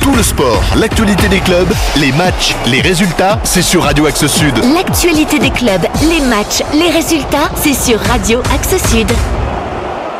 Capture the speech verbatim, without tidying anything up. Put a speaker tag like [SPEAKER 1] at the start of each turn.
[SPEAKER 1] Tout le sport, l'actualité des clubs, les matchs, les résultats, c'est sur Radio Axe Sud.
[SPEAKER 2] L'actualité des clubs, les matchs, les résultats, c'est sur Radio Axe Sud.